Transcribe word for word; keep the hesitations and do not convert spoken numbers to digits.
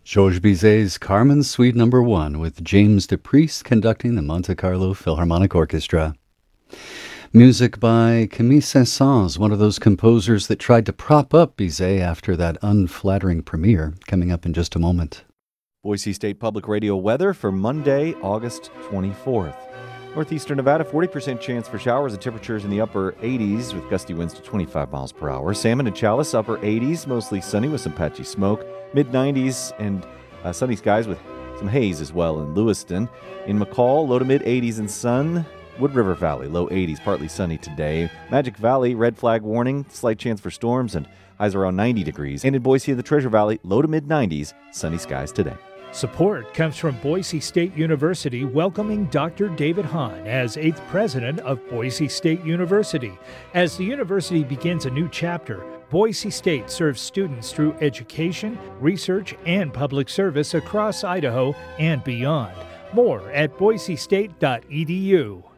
Georges Bizet's Carmen Suite Number One with James DePriest conducting the Monte Carlo Philharmonic Orchestra. Music by Camille Saint-Saëns, one of those composers that tried to prop up Bizet after that unflattering premiere, coming up in just a moment. Boise State Public Radio weather for Monday, August twenty-fourth. Northeastern Nevada, forty percent chance for showers and temperatures in the upper eighties with gusty winds to twenty-five miles per hour. Salmon and Chalice, upper eighties, mostly sunny with some patchy smoke. mid nineties and uh, sunny skies with some haze as well in Lewiston. In McCall, low to mid eighties and sun. Wood River Valley, low eighties, partly sunny today. Magic Valley, red flag warning, slight chance for storms and highs around ninety degrees. And in Boise and the Treasure Valley, low to mid nineties, sunny skies today. Support comes from Boise State University welcoming Doctor David Hahn as eighth president of Boise State University. As the university begins a new chapter, Boise State serves students through education, research, and public service across Idaho and beyond. More at boise state dot e d u.